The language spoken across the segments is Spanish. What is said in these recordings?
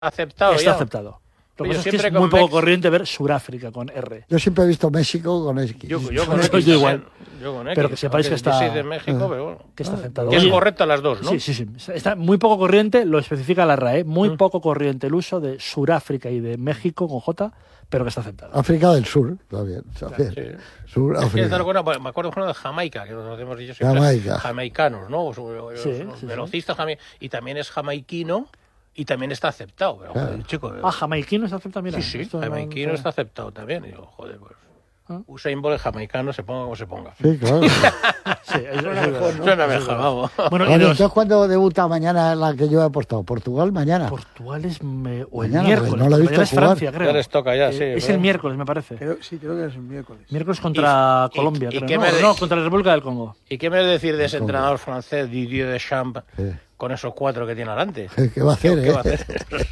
aceptado Está ya. aceptado. Lo que Yo pasa es que siempre es con muy poco Mex- corriente ver Suráfrica con R. Yo siempre he visto México con X. Yo con Yo X igual. también. Yo con X. Pero que sepáis Aunque que está- yo soy de México, pero bueno. Que está aceptado. Que es Oye, correcto a las dos, ¿no? Sí. Está muy poco corriente, lo especifica la RAE, muy poco corriente el uso de Suráfrica y de México con J, pero que está aceptado. África del Sur, también. Sí. Sur, Es que África. me acuerdo por ejemplo, de Jamaica, que nos hemos dicho siempre. Jamaica. Jamaicanos, ¿no? Sí. Velocistas y también es jamaiquino y también está aceptado. Pero, Claro. joder, chico, Jamaiquino está aceptado, mira. sí, esto no- jamaiquino está aceptado también. Y yo, joder, pues. Usain Bolt es jamaicano, se ponga como se ponga. Sí, claro. Sí, es verdad. Suena mejor, vamos. Bueno, y Bueno, de los- entonces, ¿cuándo debuta mañana la que yo he apostado? ¿Portugal mañana? Portugal es o el Mañana, miércoles. no lo he visto Mañana es jugar. Francia, creo. Ya les toca ya, Eh, sí. Es ¿no? el miércoles, me parece. Creo que es el miércoles. Miércoles contra Y- Colombia, y creo. qué No, me de- no, contra la República del Congo. ¿Y qué me vas a decir de ese entrenador francés, Didier Deschamps, Sí. con esos 4 que tiene adelante? ¿Qué va a hacer, ¿Qué va a hacer?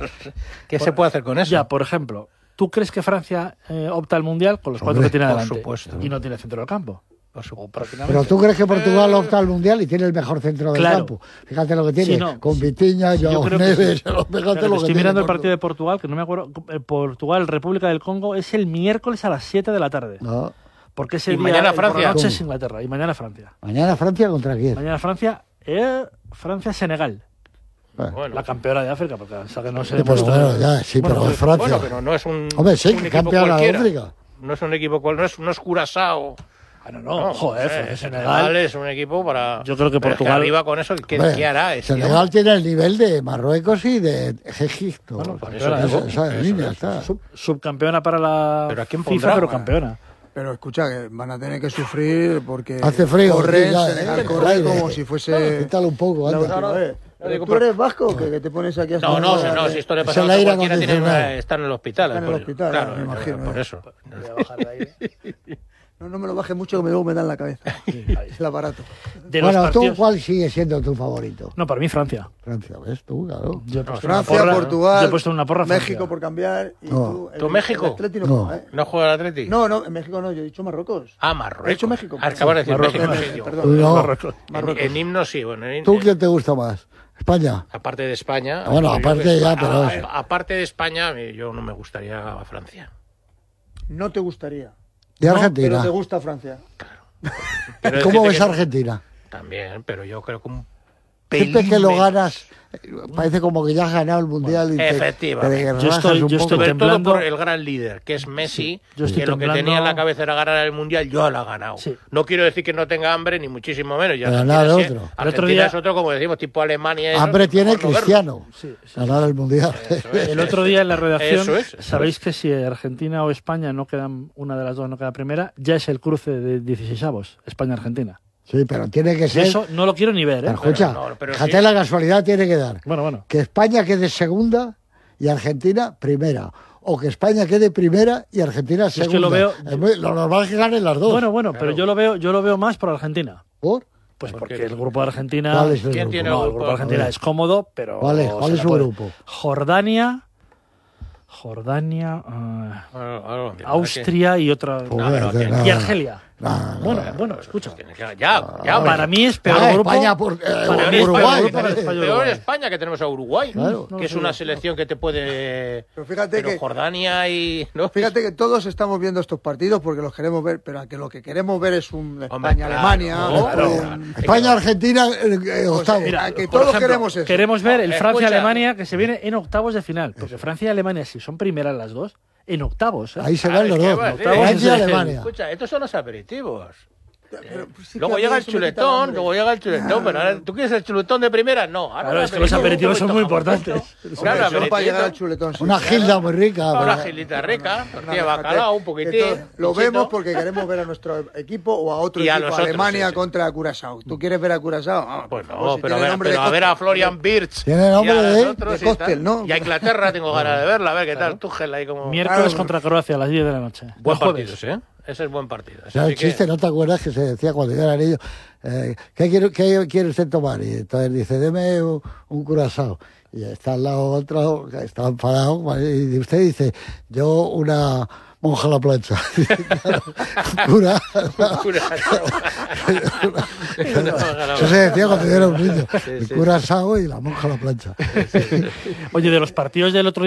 ¿Qué se puede hacer con eso? Ya, por ejemplo, ¿tú crees que Francia opta al Mundial con los 4 Hombre, que tiene por adelante? supuesto. Y no tiene centro del campo. Por supuesto. Prácticamente. Pero tú crees que Portugal opta al Mundial y tiene el mejor centro del Claro. campo. Fíjate lo que tiene, Sí, no. con Vitiña, Yo Joao creo que Neves, sí. fíjate Claro, lo que que estoy tiene mirando el Portugal. partido de Portugal, que no me acuerdo. Portugal, República del Congo, es el miércoles a las 7 de la tarde. No. Porque ese Y día, mañana por la Francia. noche es ¿Cómo? Inglaterra. Y mañana Francia. Mañana Francia contra quién. Mañana Francia, Francia-Senegal. Bueno, La campeona de África, porque hasta que no se Sí, pero demuestra- bueno, ya, sí, pero es Francia. bueno, pero no es un, Hombre, sí, un que equipo campeona de cualquiera. África. No es un equipo no es Curazao. Ah, no, joder, Senegal Senegal. es un equipo para. Yo creo que pero es Portugal- arriba con eso, ¿qué Hombre, hará? Senegal tiene el nivel de Marruecos y de Egipto. Bueno, por eso digo, esa eso línea es. está. Subcampeona para la Pero ¿a quién FIFA, pondrá? pero campeona. Pero escucha, que van a tener que sufrir porque Hace frío, corren, sí, ya, Senegal el corre aire. como si fuese Quítalo un poco, la anda. última vez. digo, ¿Tú eres vasco que te pones aquí a No, hacer- si esto le Es pasa el a aire cualquiera, acondicionado. está en el hospital. Está en el por- hospital, claro, me imagino, por ¿eh? eso. No me lo bajes mucho que luego me da en la cabeza. Es el aparato. De los Bueno, partidos... ¿tú cuál sigue siendo tu favorito? No, para mí Francia. Francia, ¿ves tú? Claro. Yo he puesto Francia, una porra- Portugal, yo he puesto una porra a Francia. México por cambiar. Y No. ¿Tú México? el Atleti no No. juega, ¿eh? ¿No juega el Atleti? No, en México no, yo he dicho Marruecos. Ah, Marruecos. He dicho México. Acabas de decir Marruecos. México. sí, Perdón. digo. No. Marruecos. En himno sí, bueno. ¿Tú quién te gusta más? ¿España? Aparte de España. Bueno, yo aparte creo que- ya, pero a- eso. aparte de España, yo no me gustaría a Francia. No te gustaría. ¿Y No, Argentina? pero te gusta Francia. Pero ¿Cómo decirte ves que- Argentina? También, pero yo creo que un Siempre pelín que lo menos. ganas, parece como que ya has ganado el Mundial. Y efectivamente. te Yo relajas estoy- un yo poco. estoy Sobre todo temblando. por el gran líder, que es Messi, yo estoy que lo que temblando. tenía en la cabeza era ganar el Mundial, yo lo ha ganado. Sí. No quiero decir que no tenga hambre, ni muchísimo menos. Ya Ganar Argentina sí- otro. Argentina El otro día- es otro, como decimos, tipo Alemania. eso, Hambre tiene mejor no verlo. Cristiano. Sí. Ganar el Mundial. El otro día en la redacción, Eso es. sabéis que si Argentina o España no quedan, una de las dos no queda primera, ya es el cruce de 16avos, España-Argentina. Sí, pero tiene que Y ser. eso no lo quiero ni ver, ¿eh? Pero escucha, Pero no, pero fíjate sí. la casualidad tiene que dar. Bueno. Que España quede segunda y Argentina primera. O que España quede primera y Argentina es que segunda. lo veo- Lo normal es que ganen las dos. Bueno, pero yo lo veo más por Argentina. ¿Por? Pues ¿Por porque qué? el grupo de Argentina. ¿Cuál es el ¿Quién grupo? tiene No, el grupo de Argentina es cómodo, pero. ¿Cuál es? se ¿Cuál es la su puede- grupo? Jordania, Ahora, Austria y otra. Joder, pero nada. Y Argelia. No, Bueno, escucha. Ya, Para mí es peor Ah, grupo. España por, para mí es Uruguay. peor grupo que parece. España. Peor Uruguay. España, que tenemos a Uruguay, Claro. que es una selección que te puede. Pero fíjate Pero que Jordania y. ¿no? Fíjate que todos estamos viendo estos partidos porque los queremos ver, pero que lo que queremos ver es un Hombre, España-Alemania. claro, un- claro. España-Argentina, octavo. Mira, que Por todos ejemplo, queremos eso. Queremos ver el Escucha. Francia-Alemania que se viene en octavos de final. Porque Francia y Alemania, si son primeras las dos, en octavos. ¿eh? Ahí se Ah, van es los que dos. va a decir, octavos Francia y es el- Alemania. Escucha, estos son los aperitivos. Pero, pues, sí que Luego a mí llega el eso me quita chuletón, hambre. luego llega el chuletón, pero ahora, ¿tú quieres el chuletón de primera? No. Ahora Claro, es que los aperitivos son muy importantes. Claro, Hombre, solo para llegar al aperitivo. chuletón. sí. Una gilda muy rica. Una pero- gilita rica, tortilla de Fíjate, bacalao, un poquitín. esto lo pinchito. vemos porque queremos ver a nuestro equipo o a otro Y a equipo, nosotros, Alemania sí, sí. contra Curazao. ¿Tú quieres ver a Curazao? Ah, Pues por no, favor, si pero, tiene nombre de a ver a cóctel. Florian Wirtz. Tiene nombre y a de- nosotros de y cóctel, tal. ¿no? Y a Inglaterra tengo ganas de verla, a ver qué tal. Tuchel ahí como. Miércoles Claro. contra Croacia a las 10 de la noche. Buen El jueves. partido, ¿eh? Ese es buen partido. Ese ¿Sabes sí el que- chiste? ¿No te acuerdas que se decía cuando yo era niño? ¿Qué quiere usted tomar? Y entonces dice, deme un curazao. Y está al lado otro, que está enfadado, y usted dice, yo una monja a la plancha. Cura. Eso se decía cuando yo era un niño. El curazao y la monja a la plancha. Oye, de los partidos del otro